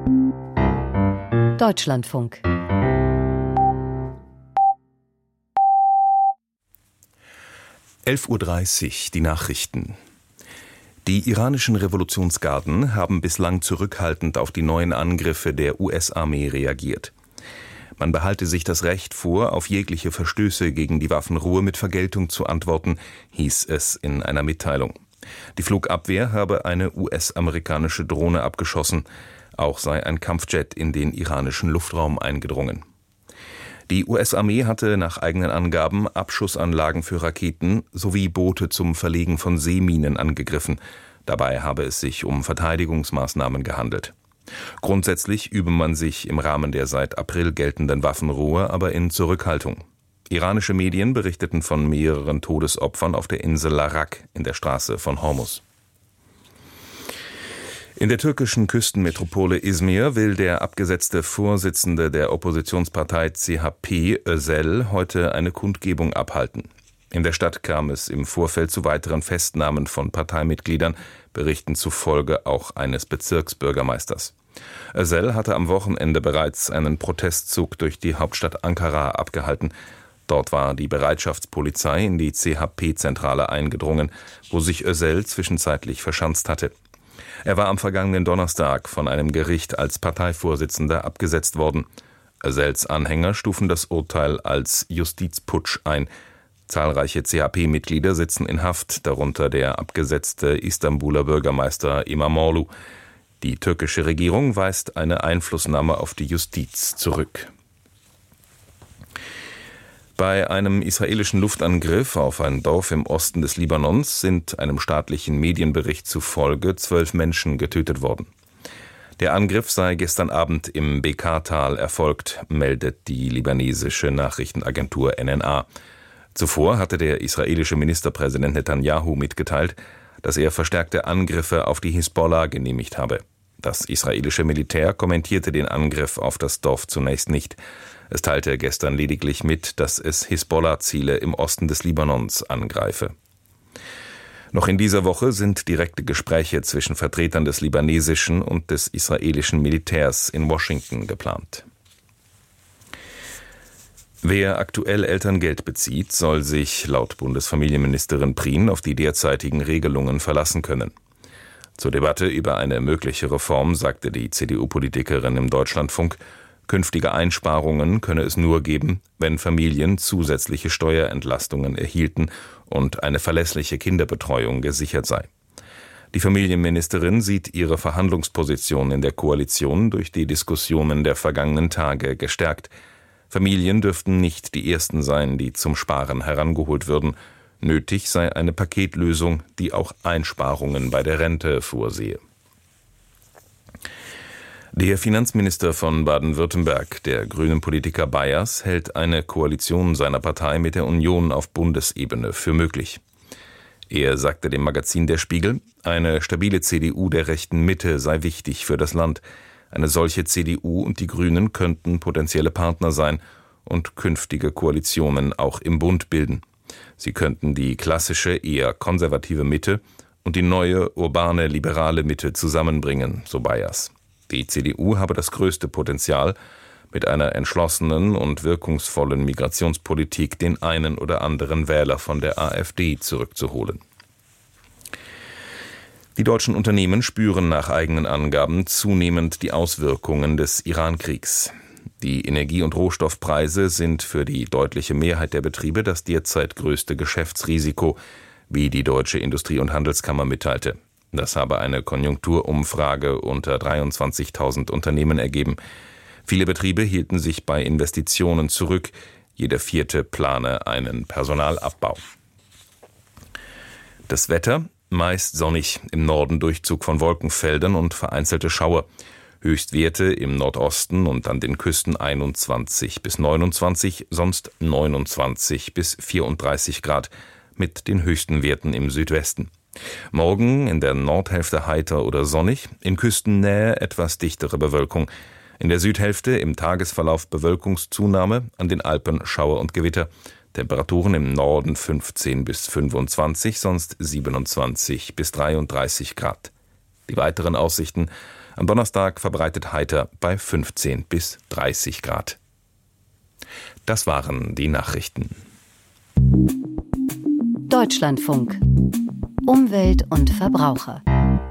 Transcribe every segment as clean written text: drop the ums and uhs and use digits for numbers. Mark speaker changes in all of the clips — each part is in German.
Speaker 1: Deutschlandfunk.
Speaker 2: (11:30 Uhr) die Nachrichten. Die iranischen Revolutionsgarden haben bislang zurückhaltend auf die neuen Angriffe der US-Armee reagiert. Man behalte sich das Recht vor, auf jegliche Verstöße gegen die Waffenruhe mit Vergeltung zu antworten, hieß es in einer Mitteilung. Die Flugabwehr habe eine US-amerikanische Drohne abgeschossen. Auch sei ein Kampfjet in den iranischen Luftraum eingedrungen. Die US-Armee hatte nach eigenen Angaben Abschussanlagen für Raketen sowie Boote zum Verlegen von Seeminen angegriffen. Dabei habe es sich um Verteidigungsmaßnahmen gehandelt. Grundsätzlich übe man sich im Rahmen der seit April geltenden Waffenruhe aber in Zurückhaltung. Iranische Medien berichteten von mehreren Todesopfern auf der Insel Larak in der Straße von Hormuz. In der türkischen Küstenmetropole Izmir will der abgesetzte Vorsitzende der Oppositionspartei CHP, Özel, heute eine Kundgebung abhalten. In der Stadt kam es im Vorfeld zu weiteren Festnahmen von Parteimitgliedern, Berichten zufolge auch eines Bezirksbürgermeisters. Özel hatte am Wochenende bereits einen Protestzug durch die Hauptstadt Ankara abgehalten. Dort war die Bereitschaftspolizei in die CHP-Zentrale eingedrungen, wo sich Özel zwischenzeitlich verschanzt hatte. Er war am vergangenen Donnerstag von einem Gericht als Parteivorsitzender abgesetzt worden. Özels Anhänger stufen das Urteil als Justizputsch ein. Zahlreiche CHP-Mitglieder sitzen in Haft, darunter der abgesetzte Istanbuler Bürgermeister İmamoğlu. Die türkische Regierung weist eine Einflussnahme auf die Justiz zurück. Bei einem israelischen Luftangriff auf ein Dorf im Osten des Libanons sind einem staatlichen Medienbericht zufolge 12 Menschen getötet worden. Der Angriff sei gestern Abend im Bekaa-Tal erfolgt, meldet die libanesische Nachrichtenagentur NNA. Zuvor hatte der israelische Ministerpräsident Netanyahu mitgeteilt, dass er verstärkte Angriffe auf die Hisbollah genehmigt habe. Das israelische Militär kommentierte den Angriff auf das Dorf zunächst nicht. Es teilte gestern lediglich mit, dass es Hisbollah-Ziele im Osten des Libanons angreife. Noch in dieser Woche sind direkte Gespräche zwischen Vertretern des libanesischen und des israelischen Militärs in Washington geplant. Wer aktuell Elterngeld bezieht, soll sich laut Bundesfamilienministerin Prien auf die derzeitigen Regelungen verlassen können. Zur Debatte über eine mögliche Reform sagte die CDU-Politikerin im Deutschlandfunk, künftige Einsparungen könne es nur geben, wenn Familien zusätzliche Steuerentlastungen erhielten und eine verlässliche Kinderbetreuung gesichert sei. Die Familienministerin sieht ihre Verhandlungsposition in der Koalition durch die Diskussionen der vergangenen Tage gestärkt. Familien dürften nicht die ersten sein, die zum Sparen herangeholt würden. Nötig sei eine Paketlösung, die auch Einsparungen bei der Rente vorsehe. Der Finanzminister von Baden-Württemberg, der grünen Politiker Bayers, hält eine Koalition seiner Partei mit der Union auf Bundesebene für möglich. Er sagte dem Magazin Der Spiegel, eine stabile CDU der rechten Mitte sei wichtig für das Land. Eine solche CDU und die Grünen könnten potenzielle Partner sein und künftige Koalitionen auch im Bund bilden. Sie könnten die klassische, eher konservative Mitte und die neue, urbane, liberale Mitte zusammenbringen, so Bayers. Die CDU habe das größte Potenzial, mit einer entschlossenen und wirkungsvollen Migrationspolitik den einen oder anderen Wähler von der AfD zurückzuholen. Die deutschen Unternehmen spüren nach eigenen Angaben zunehmend die Auswirkungen des Iran-Kriegs. Die Energie- und Rohstoffpreise sind für die deutliche Mehrheit der Betriebe das derzeit größte Geschäftsrisiko, wie die Deutsche Industrie- und Handelskammer mitteilte. Das habe eine Konjunkturumfrage unter 23.000 Unternehmen ergeben. Viele Betriebe hielten sich bei Investitionen zurück. Jeder vierte plane einen Personalabbau. Das Wetter: meist sonnig, im Norden Durchzug von Wolkenfeldern und vereinzelte Schauer. Höchstwerte im Nordosten und an den Küsten 21 bis 29, sonst 29 bis 34 Grad, mit den höchsten Werten im Südwesten. Morgen in der Nordhälfte heiter oder sonnig, in Küstennähe etwas dichtere Bewölkung. In der Südhälfte im Tagesverlauf Bewölkungszunahme, an den Alpen Schauer und Gewitter. Temperaturen im Norden 15 bis 25, sonst 27 bis 33 Grad. Die weiteren Aussichten: Am Donnerstag verbreitet heiter bei 15 bis 30 Grad. Das waren die Nachrichten.
Speaker 1: Deutschlandfunk. Umwelt und Verbraucher.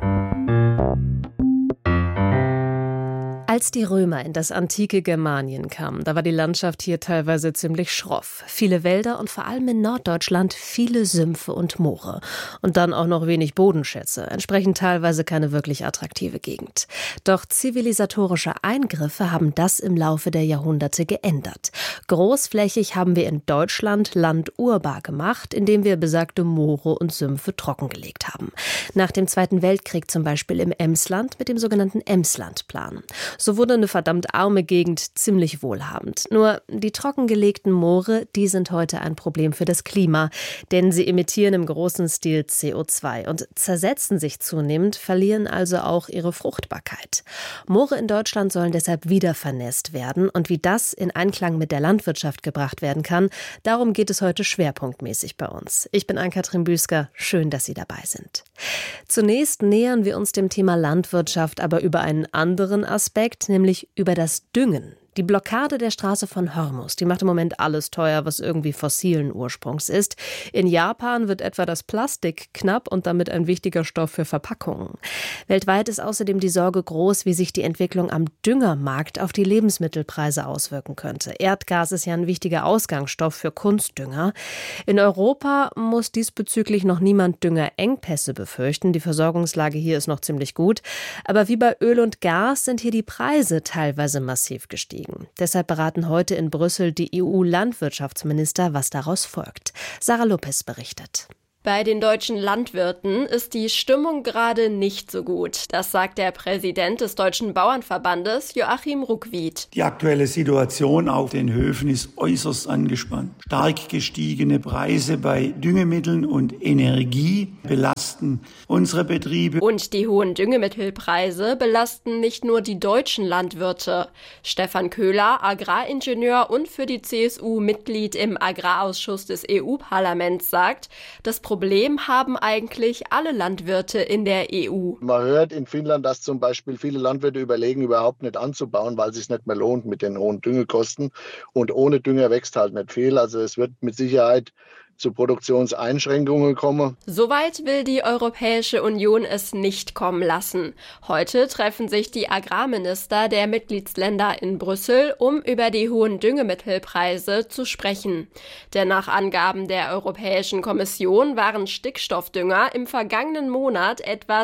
Speaker 1: Als die Römer in das antike Germanien kamen, da war die Landschaft hier teilweise ziemlich schroff. Viele Wälder und vor allem in Norddeutschland viele Sümpfe und Moore. Und dann auch noch wenig Bodenschätze, entsprechend teilweise keine wirklich attraktive Gegend. Doch zivilisatorische Eingriffe haben das im Laufe der Jahrhunderte geändert. Großflächig haben wir in Deutschland Land urbar gemacht, indem wir besagte Moore und Sümpfe trockengelegt haben. Nach dem Zweiten Weltkrieg zum Beispiel im Emsland mit dem sogenannten Emslandplan. So wurde eine verdammt arme Gegend ziemlich wohlhabend. Nur die trockengelegten Moore, die sind heute ein Problem für das Klima, denn sie emittieren im großen Stil CO2 und zersetzen sich zunehmend, verlieren also auch ihre Fruchtbarkeit. Moore in Deutschland sollen deshalb wieder vernässt werden und wie das in Einklang mit der Landwirtschaft gebracht werden kann, darum geht es heute schwerpunktmäßig bei uns. Ich bin Ann-Kathrin Büsker, schön, dass Sie dabei sind. Zunächst nähern wir uns dem Thema Landwirtschaft aber über einen anderen Aspekt, nämlich über das Düngen. Die Blockade der Straße von Hormuz, die macht im Moment alles teuer, was irgendwie fossilen Ursprungs ist. In Japan wird etwa das Plastik knapp und damit ein wichtiger Stoff für Verpackungen. Weltweit ist außerdem die Sorge groß, wie sich die Entwicklung am Düngermarkt auf die Lebensmittelpreise auswirken könnte. Erdgas ist ja ein wichtiger Ausgangsstoff für Kunstdünger. In Europa muss diesbezüglich noch niemand Düngerengpässe befürchten. Die Versorgungslage hier ist noch ziemlich gut. Aber wie bei Öl und Gas sind hier die Preise teilweise massiv gestiegen. Deshalb beraten heute in Brüssel die EU-Landwirtschaftsminister, was daraus folgt. Sarah Lopez berichtet.
Speaker 3: Bei den deutschen Landwirten ist die Stimmung gerade nicht so gut. Das sagt der Präsident des Deutschen Bauernverbandes, Joachim Ruckwied.
Speaker 4: Die aktuelle Situation auf den Höfen ist äußerst angespannt. Stark gestiegene Preise bei Düngemitteln und Energie belasten unsere Betriebe.
Speaker 3: Und die hohen Düngemittelpreise belasten nicht nur die deutschen Landwirte. Stefan Köhler, Agraringenieur und für die CSU Mitglied im Agrarausschuss des EU-Parlaments, sagt, das Problem haben eigentlich alle Landwirte in der EU.
Speaker 5: Man hört in Finnland, dass zum Beispiel viele Landwirte überlegen, überhaupt nicht anzubauen, weil es sich nicht mehr lohnt mit den hohen Düngekosten. Und ohne Dünger wächst halt nicht viel. Also es wird mit Sicherheit zu Produktionseinschränkungen kommen.
Speaker 3: Soweit will die Europäische Union es nicht kommen lassen. Heute treffen sich die Agrarminister der Mitgliedsländer in Brüssel, um über die hohen Düngemittelpreise zu sprechen. Denn nach Angaben der Europäischen Kommission waren Stickstoffdünger im vergangenen Monat etwa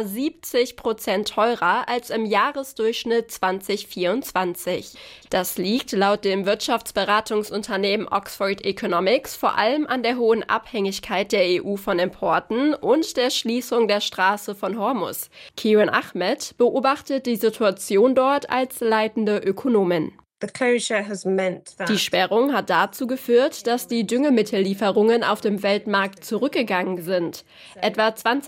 Speaker 3: 70% teurer als im Jahresdurchschnitt 2024. Das liegt laut dem Wirtschaftsberatungsunternehmen Oxford Economics vor allem an der hohen Abhängigkeit der EU von Importen und der Schließung der Straße von Hormuz. Kieran Ahmed beobachtet die Situation dort als leitende Ökonomin. Die Sperrung hat dazu geführt, dass die Düngemittellieferungen auf dem Weltmarkt zurückgegangen sind. Etwa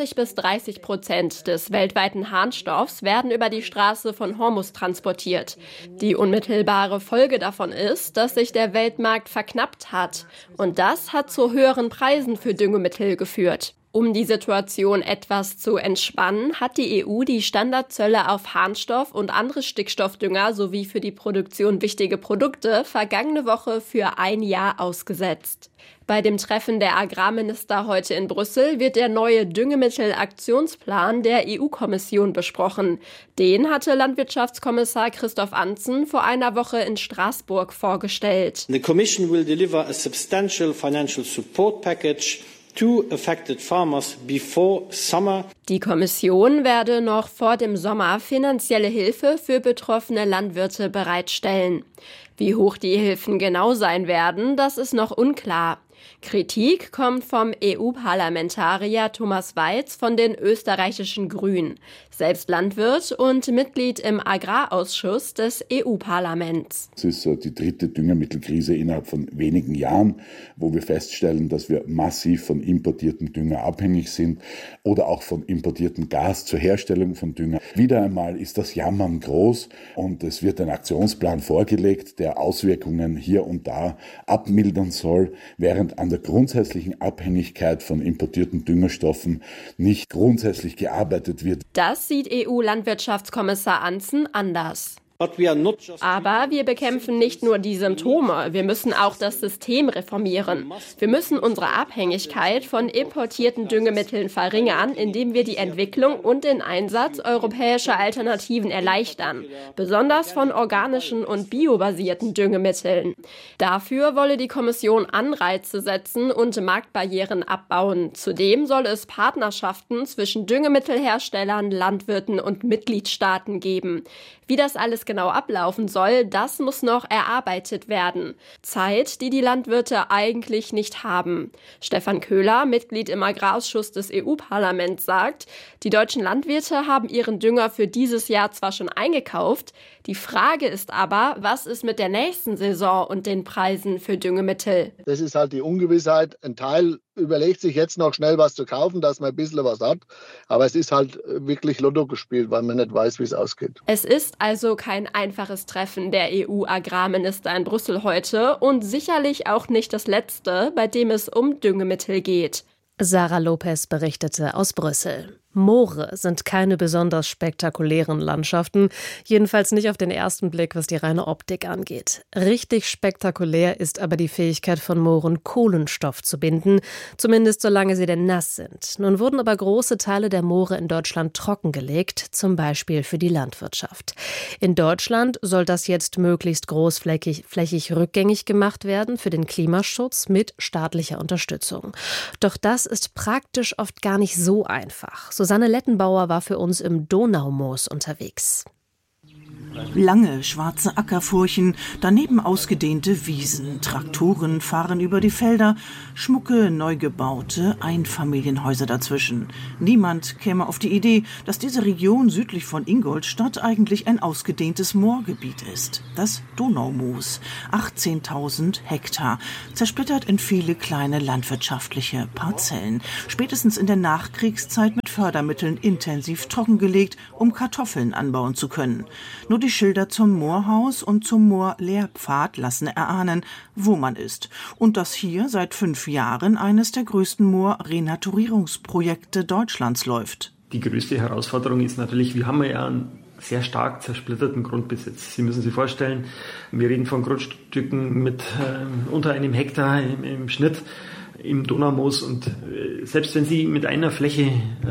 Speaker 3: 20-30% des weltweiten Harnstoffs werden über die Straße von Hormuz transportiert. Die unmittelbare Folge davon ist, dass sich der Weltmarkt verknappt hat. Und das hat zu höheren Preisen für Düngemittel geführt. Um die Situation etwas zu entspannen, hat die EU die Standardzölle auf Harnstoff und andere Stickstoffdünger sowie für die Produktion wichtige Produkte vergangene Woche für ein Jahr ausgesetzt. Bei dem Treffen der Agrarminister heute in Brüssel wird der neue Düngemittelaktionsplan der EU-Kommission besprochen. Den hatte Landwirtschaftskommissar Christoph Antzen vor einer Woche in Straßburg vorgestellt.
Speaker 6: The Commission will deliver a substantial financial support package to affected farmers before summer.
Speaker 3: Die Kommission werde noch vor dem Sommer finanzielle Hilfe für betroffene Landwirte bereitstellen. Wie hoch die Hilfen genau sein werden, das ist noch unklar. Kritik kommt vom EU-Parlamentarier Thomas Weiz von den österreichischen Grünen, selbst Landwirt und Mitglied im Agrarausschuss des EU-Parlaments.
Speaker 7: Es ist die dritte Düngemittelkrise innerhalb von wenigen Jahren, wo wir feststellen, dass wir massiv von importiertem Dünger abhängig sind oder auch von importiertem Gas zur Herstellung von Dünger. Wieder einmal ist das Jammern groß und es wird ein Aktionsplan vorgelegt, der Auswirkungen hier und da abmildern soll, während während an der grundsätzlichen Abhängigkeit von importierten Düngerstoffen nicht grundsätzlich gearbeitet wird.
Speaker 3: Das sieht EU-Landwirtschaftskommissar Ansson anders. Aber wir bekämpfen nicht nur die Symptome, wir müssen auch das System reformieren. Wir müssen unsere Abhängigkeit von importierten Düngemitteln verringern, indem wir die Entwicklung und den Einsatz europäischer Alternativen erleichtern, besonders von organischen und biobasierten Düngemitteln. Dafür wolle die Kommission Anreize setzen und Marktbarrieren abbauen. Zudem soll es Partnerschaften zwischen Düngemittelherstellern, Landwirten und Mitgliedstaaten geben. Wie das alles genau ablaufen soll, das muss noch erarbeitet werden. Zeit, die die Landwirte eigentlich nicht haben. Stefan Köhler, Mitglied im Agrarausschuss des EU-Parlaments, sagt, die deutschen Landwirte haben ihren Dünger für dieses Jahr zwar schon eingekauft, die Frage ist aber, was ist mit der nächsten Saison und den Preisen für Düngemittel?
Speaker 5: Das ist halt die Ungewissheit. Ein Teil überlegt sich jetzt noch schnell was zu kaufen, dass man ein bisschen was hat. Aber es ist halt wirklich Lotto gespielt, weil man nicht weiß, wie es ausgeht.
Speaker 3: Es ist also kein einfaches Treffen der EU-Agrarminister in Brüssel heute und sicherlich auch nicht das letzte, bei dem es um Düngemittel geht.
Speaker 1: Sarah Lopez berichtete aus Brüssel. Moore sind keine besonders spektakulären Landschaften, jedenfalls nicht auf den ersten Blick, was die reine Optik angeht. Richtig spektakulär ist aber die Fähigkeit von Mooren, Kohlenstoff zu binden, zumindest solange sie denn nass sind. Nun wurden aber große Teile der Moore in Deutschland trockengelegt, zum Beispiel für die Landwirtschaft. In Deutschland soll das jetzt möglichst großflächig rückgängig gemacht werden für den Klimaschutz mit staatlicher Unterstützung. Doch das ist praktisch oft gar nicht so einfach. Susanne Lettenbauer war für uns im Donaumoos unterwegs.
Speaker 8: Lange schwarze Ackerfurchen, daneben ausgedehnte Wiesen. Traktoren fahren über die Felder, schmucke, neu gebaute Einfamilienhäuser dazwischen. Niemand käme auf die Idee, dass diese Region südlich von Ingolstadt eigentlich ein ausgedehntes Moorgebiet ist. Das Donaumoos, 18.000 Hektar, zersplittert in viele kleine landwirtschaftliche Parzellen. Spätestens in der Nachkriegszeit mit Fördermitteln intensiv trockengelegt, um Kartoffeln anbauen zu können. Nur die Schilder zum Moorhaus und zum Moorlehrpfad lassen erahnen, wo man ist. Und dass hier seit 5 Jahren eines der größten Moorrenaturierungsprojekte Deutschlands läuft.
Speaker 9: Die größte Herausforderung ist natürlich, wir haben ja einen sehr stark zersplitterten Grundbesitz. Sie müssen sich vorstellen, wir reden von Grundstücken mit unter 1 Hektar im Schnitt im Donaumoos und selbst wenn Sie mit einer Fläche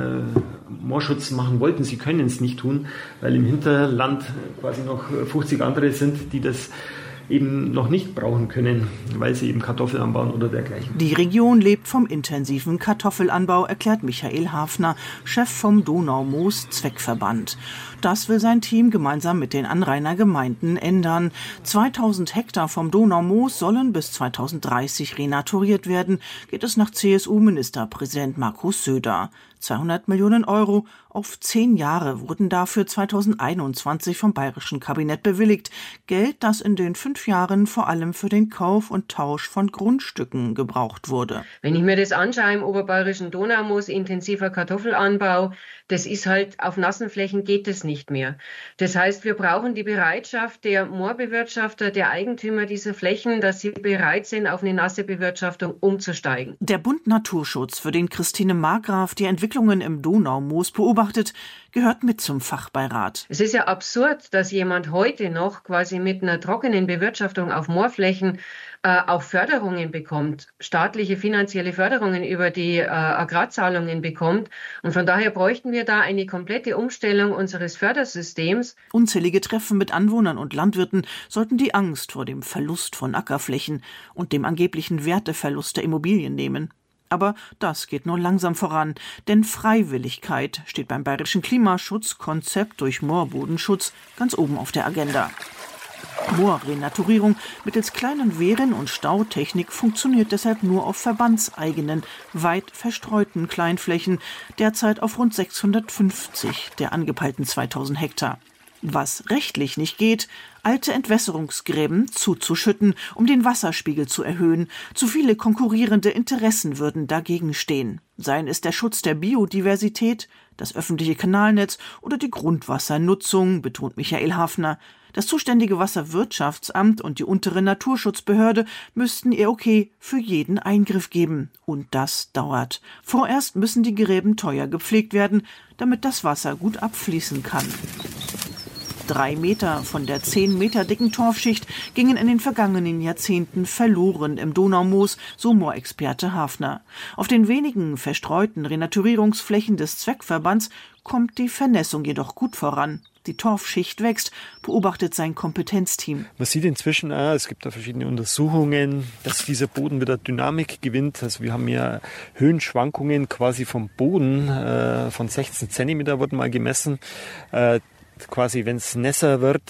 Speaker 9: Moorschutz machen wollten, Sie können es nicht tun, weil im Hinterland quasi noch 50 andere sind, die das eben noch nicht brauchen können, weil sie eben Kartoffeln anbauen oder dergleichen.
Speaker 8: Die Region lebt vom intensiven Kartoffelanbau, erklärt Michael Hafner, Chef vom Donaumoos Zweckverband. Das will sein Team gemeinsam mit den Anrainergemeinden ändern. 2000 Hektar vom Donaumoos sollen bis 2030 renaturiert werden, geht es nach CSU-Ministerpräsident Markus Söder. 200 Millionen Euro auf 10 Jahre wurden dafür 2021 vom bayerischen Kabinett bewilligt. Geld, das in den 5 Jahren vor allem für den Kauf und Tausch von Grundstücken gebraucht wurde.
Speaker 10: Wenn ich mir das anschaue im oberbayerischen Donaumoos, intensiver Kartoffelanbau, das ist halt, auf nassen Flächen geht es nicht mehr. Das heißt, wir brauchen die Bereitschaft der Moorbewirtschafter, der Eigentümer dieser Flächen, dass sie bereit sind, auf eine nasse Bewirtschaftung umzusteigen.
Speaker 8: Der Bund Naturschutz, für den Christine Margraf die Entwicklungen im Donaumoos beobachtet, gehört mit zum Fachbeirat.
Speaker 10: Es ist ja absurd, dass jemand heute noch quasi mit einer trockenen Bewirtschaftung auf Moorflächen auch Förderungen bekommt, staatliche finanzielle Förderungen über die Agrarzahlungen bekommt. Und von daher bräuchten wir da eine komplette Umstellung unseres Fördersystems.
Speaker 8: Unzählige Treffen mit Anwohnern und Landwirten sollten die Angst vor dem Verlust von Ackerflächen und dem angeblichen Werteverlust der Immobilien nehmen. Aber das geht nur langsam voran, denn Freiwilligkeit steht beim bayerischen Klimaschutzkonzept durch Moorbodenschutz ganz oben auf der Agenda. Moorrenaturierung mittels kleinen Wehren und Stautechnik funktioniert deshalb nur auf verbandseigenen, weit verstreuten Kleinflächen, derzeit auf rund 650 der angepeilten 2000 Hektar. Was rechtlich nicht geht, alte Entwässerungsgräben zuzuschütten, um den Wasserspiegel zu erhöhen. Zu viele konkurrierende Interessen würden dagegen stehen. Seien es der Schutz der Biodiversität, das öffentliche Kanalnetz oder die Grundwassernutzung, betont Michael Hafner. Das zuständige Wasserwirtschaftsamt und die untere Naturschutzbehörde müssten ihr Okay für jeden Eingriff geben. Und das dauert. Vorerst müssen die Gräben teuer gepflegt werden, damit das Wasser gut abfließen kann. 3 Meter von der 10 Meter dicken Torfschicht gingen in den vergangenen Jahrzehnten verloren im Donaumoos, so Moorexperte Hafner. Auf den wenigen verstreuten Renaturierungsflächen des Zweckverbands kommt die Vernässung jedoch gut voran. Die Torfschicht wächst, beobachtet sein Kompetenzteam.
Speaker 9: Man sieht inzwischen auch, es gibt da verschiedene Untersuchungen, dass dieser Boden wieder Dynamik gewinnt. Also wir haben ja Höhenschwankungen quasi vom Boden von 16 Zentimeter wurden mal gemessen. Quasi, wenn es nässer wird,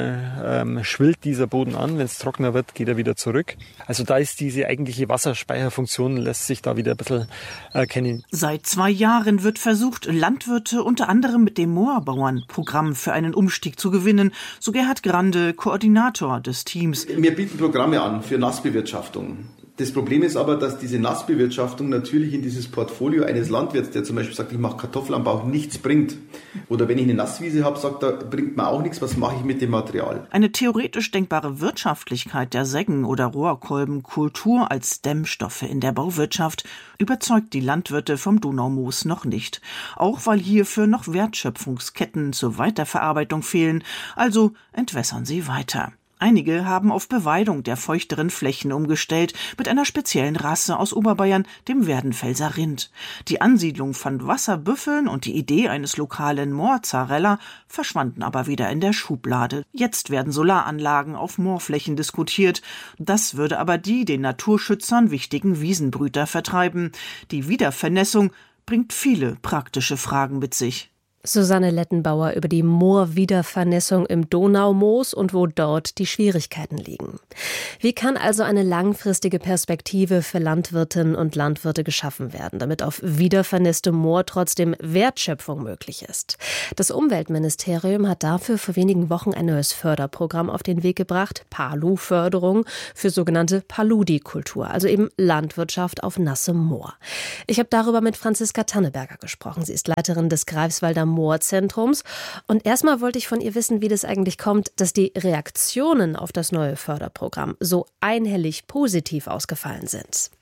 Speaker 9: schwillt dieser Boden an. Wenn es trockener wird, geht er wieder zurück. Also da ist diese eigentliche Wasserspeicherfunktion, lässt sich da wieder ein bisschen erkennen.
Speaker 8: Seit 2 Jahren wird versucht, Landwirte unter anderem mit dem Moorbauernprogramm für einen Umstieg zu gewinnen. So Gerhard Grande, Koordinator des Teams.
Speaker 11: Wir bieten Programme an für Nassbewirtschaftung. Das Problem ist aber, dass diese Nassbewirtschaftung natürlich in dieses Portfolio eines Landwirts, der zum Beispiel sagt, ich mache Kartoffelanbau, nichts bringt. Oder wenn ich eine Nasswiese habe, sagt er, bringt mir auch nichts, was mache ich mit dem Material?
Speaker 8: Eine theoretisch denkbare Wirtschaftlichkeit der Seggen- oder Rohrkolbenkultur als Dämmstoffe in der Bauwirtschaft überzeugt die Landwirte vom Donaumoos noch nicht. Auch weil hierfür noch Wertschöpfungsketten zur Weiterverarbeitung fehlen, also entwässern sie weiter. Einige haben auf Beweidung der feuchteren Flächen umgestellt, mit einer speziellen Rasse aus Oberbayern, dem Werdenfelser Rind. Die Ansiedlung von Wasserbüffeln und die Idee eines lokalen Moorzarella verschwanden aber wieder in der Schublade. Jetzt werden Solaranlagen auf Moorflächen diskutiert. Das würde aber die den Naturschützern wichtigen Wiesenbrüter vertreiben. Die Wiedervernässung bringt viele praktische Fragen mit sich.
Speaker 1: Susanne Lettenbauer über die Moorwiedervernässung im Donaumoos und wo dort die Schwierigkeiten liegen. Wie kann also eine langfristige Perspektive für Landwirtinnen und Landwirte geschaffen werden, damit auf wiedervernässtem Moor trotzdem Wertschöpfung möglich ist? Das Umweltministerium hat dafür vor wenigen Wochen ein neues Förderprogramm auf den Weg gebracht, PALU-Förderung, für sogenannte Paludikultur, also eben Landwirtschaft auf nassem Moor. Ich habe darüber mit Franziska Tanneberger gesprochen. Sie ist Leiterin des Greifswalder Moorzentrums. Und erstmal wollte ich von ihr wissen, wie das eigentlich kommt, dass die Reaktionen auf das neue Förderprogramm so einhellig positiv ausgefallen sind.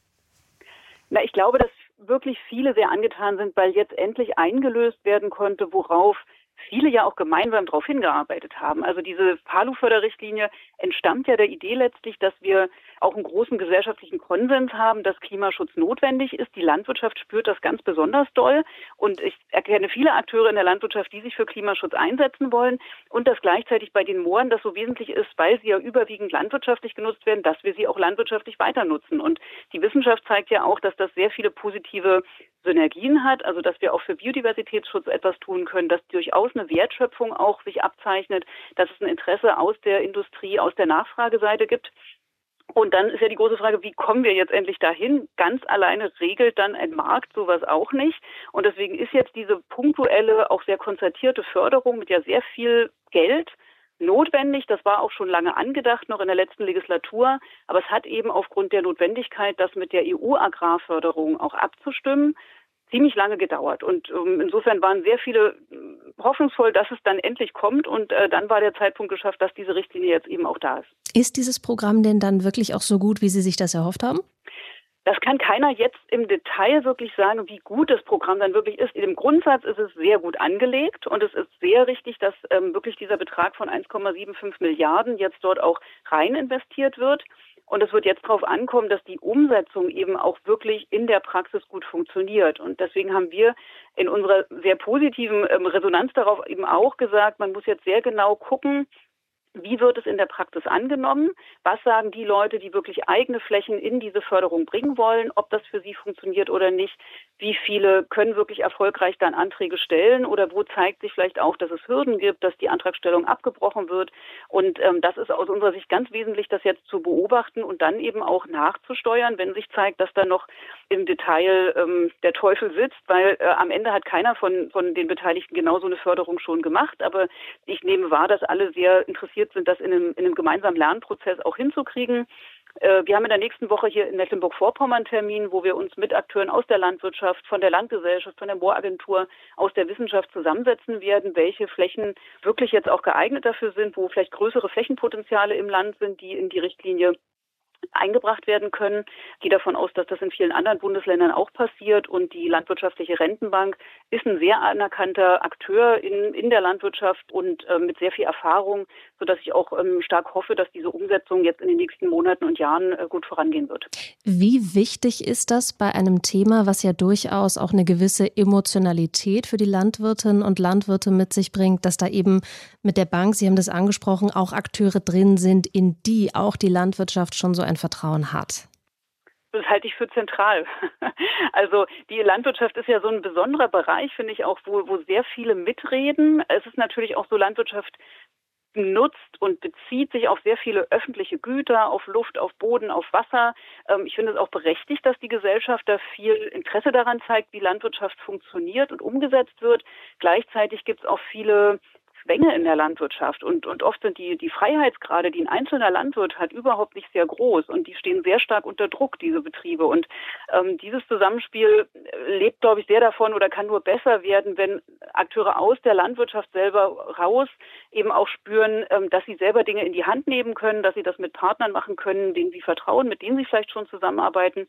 Speaker 12: Ich glaube, dass wirklich viele sehr angetan sind, weil jetzt endlich eingelöst werden konnte, worauf viele ja auch gemeinsam darauf hingearbeitet haben. Also diese PALU-Förderrichtlinie entstammt ja der Idee letztlich, dass wir auch einen großen gesellschaftlichen Konsens haben, dass Klimaschutz notwendig ist. Die Landwirtschaft spürt das ganz besonders doll. Und ich erkenne viele Akteure in der Landwirtschaft, die sich für Klimaschutz einsetzen wollen. Und dass gleichzeitig bei den Mooren das so wesentlich ist, weil sie ja überwiegend landwirtschaftlich genutzt werden, dass wir sie auch landwirtschaftlich weiter nutzen. Und die Wissenschaft zeigt ja auch, dass das sehr viele positive Synergien hat, also dass wir auch für Biodiversitätsschutz etwas tun können, dass durchaus eine Wertschöpfung auch sich abzeichnet, dass es ein Interesse aus der Industrie, aus der Nachfrageseite gibt. Und dann ist ja die große Frage, wie kommen wir jetzt endlich dahin? Ganz alleine regelt dann ein Markt sowas auch nicht. Und deswegen ist jetzt diese punktuelle, auch sehr konzertierte Förderung mit ja sehr viel Geld notwendig. Das war auch schon lange angedacht, noch in der letzten Legislatur. Aber es hat eben aufgrund der Notwendigkeit, das mit der EU-Agrarförderung auch abzustimmen, ziemlich lange gedauert. Und insofern waren sehr viele hoffnungsvoll, dass es dann endlich kommt. Und dann war der Zeitpunkt geschafft, dass diese Richtlinie jetzt eben auch da ist.
Speaker 1: Ist dieses Programm denn dann wirklich auch so gut, wie Sie sich das erhofft haben?
Speaker 12: Das kann keiner jetzt im Detail wirklich sagen, wie gut das Programm dann wirklich ist. Im Grundsatz ist es sehr gut angelegt und es ist sehr richtig, dass wirklich dieser Betrag von 1,75 Milliarden jetzt dort auch rein investiert wird. Und es wird jetzt darauf ankommen, dass die Umsetzung eben auch wirklich in der Praxis gut funktioniert. Und deswegen haben wir in unserer sehr positiven Resonanz darauf eben auch gesagt, man muss jetzt sehr genau gucken, Wie wird es in der Praxis angenommen? Was sagen die Leute, die wirklich eigene Flächen in diese Förderung bringen wollen, ob das für sie funktioniert oder nicht? Wie viele können wirklich erfolgreich dann Anträge stellen oder wo zeigt sich vielleicht auch, dass es Hürden gibt, dass die Antragstellung abgebrochen wird? Und das ist aus unserer Sicht ganz wesentlich, das jetzt zu beobachten und dann eben auch nachzusteuern, wenn sich zeigt, dass da noch im Detail der Teufel sitzt, weil am Ende hat keiner von den Beteiligten genau so eine Förderung schon gemacht. Aber ich nehme wahr, dass alle sehr interessiert sind, das in einem gemeinsamen Lernprozess auch hinzukriegen. Wir haben in der nächsten Woche hier in Mecklenburg-Vorpommern einen Termin, wo wir uns mit Akteuren aus der Landwirtschaft, von der Landgesellschaft, von der Mooragentur, aus der Wissenschaft zusammensetzen werden, welche Flächen wirklich jetzt auch geeignet dafür sind, wo vielleicht größere Flächenpotenziale im Land sind, die in die Richtlinie eingebracht werden können. Ich gehe davon aus, dass das in vielen anderen Bundesländern auch passiert und die Landwirtschaftliche Rentenbank ist ein sehr anerkannter Akteur in der Landwirtschaft und mit sehr viel Erfahrung, sodass ich auch stark hoffe, dass diese Umsetzung jetzt in den nächsten Monaten und Jahren gut vorangehen wird.
Speaker 1: Wie wichtig ist das bei einem Thema, was ja durchaus auch eine gewisse Emotionalität für die Landwirtinnen und Landwirte mit sich bringt, dass da eben mit der Bank, Sie haben das angesprochen, auch Akteure drin sind, in die auch die Landwirtschaft schon so ein Vertrauen hat?
Speaker 12: Das halte ich für zentral. Also die Landwirtschaft ist ja so ein besonderer Bereich, finde ich auch, wo sehr viele mitreden. Es ist natürlich auch so, Landwirtschaft nutzt und bezieht sich auf sehr viele öffentliche Güter, auf Luft, auf Boden, auf Wasser. Ich finde es auch berechtigt, dass die Gesellschaft da viel Interesse daran zeigt, wie Landwirtschaft funktioniert und umgesetzt wird. Gleichzeitig gibt es auch viele Zwänge in der Landwirtschaft und oft sind die Freiheitsgrade, die ein einzelner Landwirt hat, überhaupt nicht sehr groß und die stehen sehr stark unter Druck, diese Betriebe. Und dieses Zusammenspiel lebt, glaube ich, sehr davon oder kann nur besser werden, wenn Akteure aus der Landwirtschaft selber raus eben auch spüren, dass sie selber Dinge in die Hand nehmen können, dass sie das mit Partnern machen können, denen sie vertrauen, mit denen sie vielleicht schon zusammenarbeiten.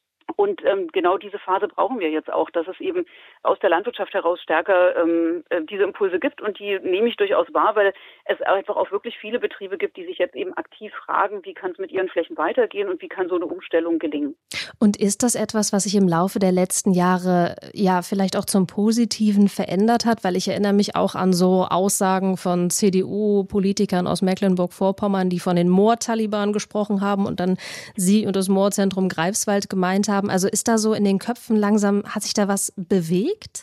Speaker 12: Und genau diese Phase brauchen wir jetzt auch, dass es eben aus der Landwirtschaft heraus stärker diese Impulse gibt. Und die nehme ich durchaus wahr, weil es einfach auch wirklich viele Betriebe gibt, die sich jetzt eben aktiv fragen, wie kann es mit ihren Flächen weitergehen und wie kann so eine Umstellung gelingen.
Speaker 1: Und ist das etwas, was sich im Laufe der letzten Jahre ja vielleicht auch zum Positiven verändert hat? Weil ich erinnere mich auch an so Aussagen von CDU-Politikern aus Mecklenburg-Vorpommern, die von den Moor-Taliban gesprochen haben und dann Sie und das Moorzentrum Greifswald gemeint haben. Also ist da so in den Köpfen langsam, hat sich da was bewegt?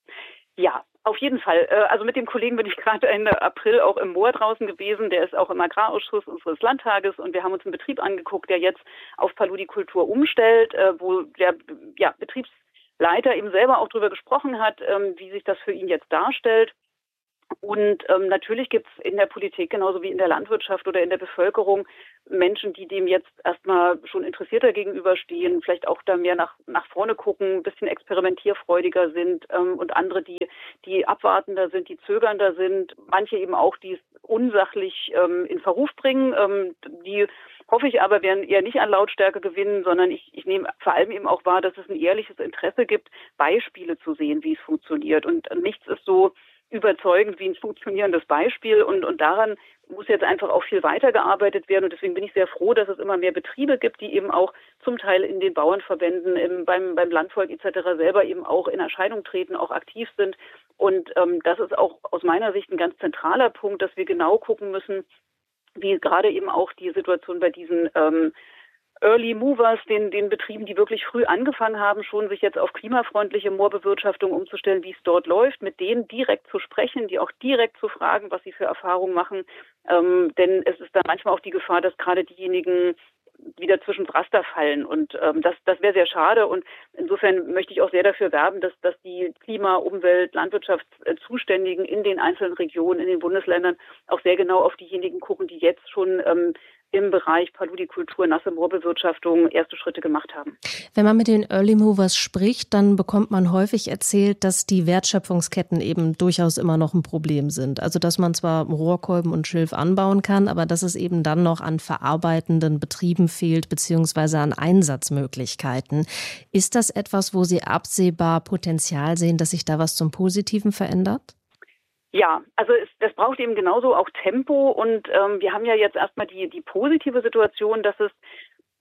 Speaker 12: Ja, auf jeden Fall. Also mit dem Kollegen bin ich gerade Ende April auch im Moor draußen gewesen. Der ist auch im Agrarausschuss unseres Landtages und wir haben uns einen Betrieb angeguckt, der jetzt auf Paludikultur umstellt, wo der Betriebsleiter eben selber auch drüber gesprochen hat, wie sich das für ihn jetzt darstellt. Und natürlich gibt es in der Politik genauso wie in der Landwirtschaft oder in der Bevölkerung Menschen, die dem jetzt erstmal schon interessierter gegenüberstehen, vielleicht auch da mehr nach vorne gucken, ein bisschen experimentierfreudiger sind und andere, die abwartender sind, die zögernder sind, manche eben auch, die es unsachlich in Verruf bringen, die hoffe ich aber, werden eher nicht an Lautstärke gewinnen, sondern ich nehme vor allem eben auch wahr, dass es ein ehrliches Interesse gibt, Beispiele zu sehen, wie es funktioniert. Und nichts ist so überzeugend wie ein funktionierendes Beispiel und daran muss jetzt einfach auch viel weitergearbeitet werden und deswegen bin ich sehr froh, dass es immer mehr Betriebe gibt, die eben auch zum Teil in den Bauernverbänden, beim Landvolk etc. selber eben auch in Erscheinung treten, auch aktiv sind und das ist auch aus meiner Sicht ein ganz zentraler Punkt, dass wir genau gucken müssen, wie gerade eben auch die Situation bei diesen Early Movers, den Betrieben, die wirklich früh angefangen haben, schon sich jetzt auf klimafreundliche Moorbewirtschaftung umzustellen, wie es dort läuft, mit denen direkt zu sprechen, die auch direkt zu fragen, was sie für Erfahrungen machen. Denn es ist da manchmal auch die Gefahr, dass gerade diejenigen wieder zwischen Raster fallen und das wäre sehr schade und insofern möchte ich auch sehr dafür werben, dass die Klima-, Umwelt-, Landwirtschaftszuständigen in den einzelnen Regionen, in den Bundesländern auch sehr genau auf diejenigen gucken, die jetzt schon im Bereich Paludikultur, nasse Moorbewirtschaftung erste Schritte gemacht haben.
Speaker 1: Wenn man mit den Early Movers spricht, dann bekommt man häufig erzählt, dass die Wertschöpfungsketten eben durchaus immer noch ein Problem sind. Also dass man zwar Rohrkolben und Schilf anbauen kann, aber dass es eben dann noch an verarbeitenden Betrieben fehlt, beziehungsweise an Einsatzmöglichkeiten. Ist das etwas, wo Sie absehbar Potenzial sehen, dass sich da was zum Positiven verändert?
Speaker 12: Ja, also das braucht eben genauso auch Tempo und wir haben ja jetzt erstmal die positive Situation, dass es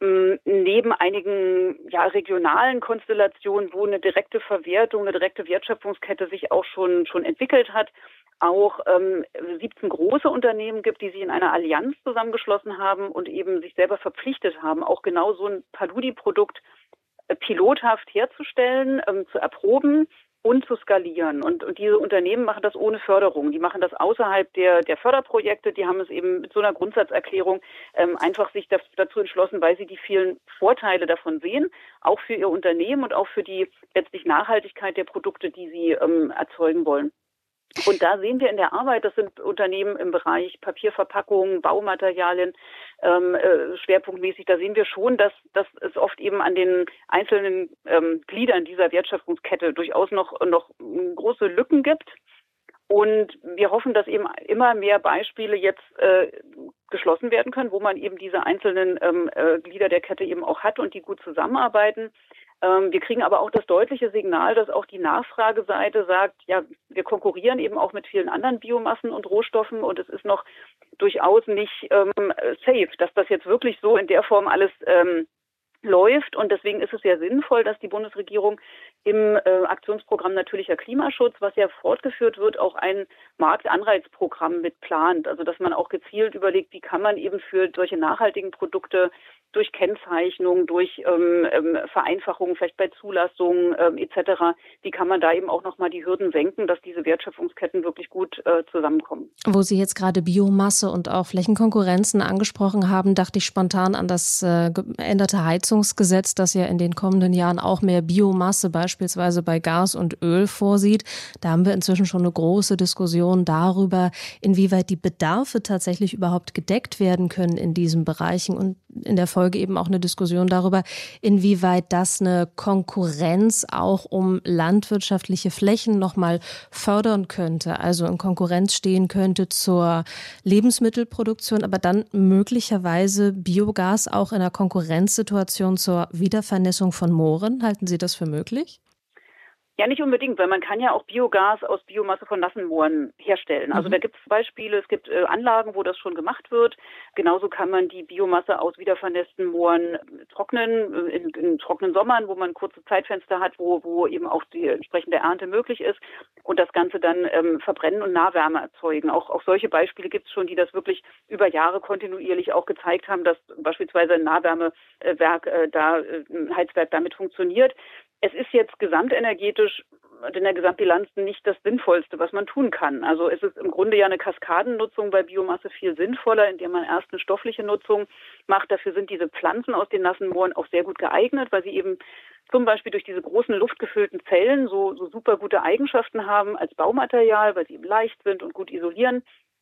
Speaker 12: neben einigen regionalen Konstellationen, wo eine direkte Verwertung, eine direkte Wertschöpfungskette sich auch schon entwickelt hat, auch 17 große Unternehmen gibt, die sich in einer Allianz zusammengeschlossen haben und eben sich selber verpflichtet haben, auch genau so ein Paludi-Produkt pilothaft herzustellen, zu erproben und zu skalieren. Und diese Unternehmen machen das ohne Förderung. Die machen das außerhalb der Förderprojekte. Die haben es eben mit so einer Grundsatzerklärung einfach sich dazu entschlossen, weil sie die vielen Vorteile davon sehen, auch für ihr Unternehmen und auch für die letztlich Nachhaltigkeit der Produkte, die sie erzeugen wollen. Und da sehen wir in der Arbeit, das sind Unternehmen im Bereich Papierverpackungen, Baumaterialien, schwerpunktmäßig, da sehen wir schon, dass es oft eben an den einzelnen Gliedern dieser Wertschöpfungskette durchaus noch große Lücken gibt. Und wir hoffen, dass eben immer mehr Beispiele jetzt geschlossen werden können, wo man eben diese einzelnen Glieder der Kette eben auch hat und die gut zusammenarbeiten. Wir kriegen aber auch das deutliche Signal, dass auch die Nachfrageseite sagt, ja, wir konkurrieren eben auch mit vielen anderen Biomassen und Rohstoffen und es ist noch durchaus nicht safe, dass das jetzt wirklich so in der Form alles läuft. Und deswegen ist es sehr sinnvoll, dass die Bundesregierung im Aktionsprogramm Natürlicher Klimaschutz, was ja fortgeführt wird, auch ein Marktanreizprogramm mit plant. Also dass man auch gezielt überlegt, wie kann man eben für solche nachhaltigen Produkte durch Kennzeichnung, durch Vereinfachungen, vielleicht bei Zulassungen etc., wie kann man da eben auch nochmal die Hürden senken, dass diese Wertschöpfungsketten wirklich gut zusammenkommen.
Speaker 1: Wo Sie jetzt gerade Biomasse und auch Flächenkonkurrenzen angesprochen haben, dachte ich spontan an das geänderte Heizungsgesetz, das ja in den kommenden Jahren auch mehr Biomasse beispielsweise bei Gas und Öl vorsieht. Da haben wir inzwischen schon eine große Diskussion darüber, inwieweit die Bedarfe tatsächlich überhaupt gedeckt werden können in diesen Bereichen und in der Folge eben auch eine Diskussion darüber, inwieweit das eine Konkurrenz auch um landwirtschaftliche Flächen nochmal fördern könnte, also in Konkurrenz stehen könnte zur Lebensmittelproduktion, aber dann möglicherweise Biogas auch in einer Konkurrenzsituation zur Wiedervernässung von Mooren. Halten Sie das für möglich?
Speaker 12: Ja, nicht unbedingt, weil man kann ja auch Biogas aus Biomasse von nassen Mooren herstellen. Also da gibt es Beispiele, es gibt Anlagen, wo das schon gemacht wird. Genauso kann man die Biomasse aus wiedervernässten Mooren trocknen, in trockenen Sommern, wo man kurze Zeitfenster hat, wo eben auch die entsprechende Ernte möglich ist und das Ganze dann verbrennen und Nahwärme erzeugen. Auch solche Beispiele gibt es schon, die das wirklich über Jahre kontinuierlich auch gezeigt haben, dass beispielsweise ein Nahwärmewerk, ein Heizwerk damit funktioniert. Es ist jetzt gesamtenergetisch und in der Gesamtbilanz nicht das Sinnvollste, was man tun kann. Also es ist im Grunde ja eine Kaskadennutzung bei Biomasse viel sinnvoller, indem man erst eine stoffliche Nutzung macht. Dafür sind diese Pflanzen aus den nassen Mooren auch sehr gut geeignet, weil sie eben zum Beispiel durch diese großen luftgefüllten Zellen so super gute Eigenschaften haben als Baumaterial, weil sie eben leicht sind und gut isolieren.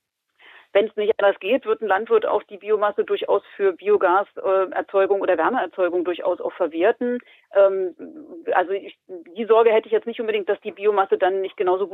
Speaker 12: Wenn es nicht anders geht, wird ein Landwirt auch die Biomasse durchaus für Biogaserzeugung oder Wärmeerzeugung durchaus auch verwerten. Die Sorge hätte ich jetzt nicht unbedingt, dass die Biomasse dann nicht genauso gut